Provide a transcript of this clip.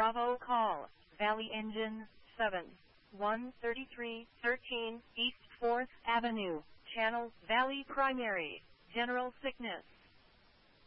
Bravo call, Valley Engine, 7-133-13 East 4th Avenue, Channel, Valley Primary, General Sickness.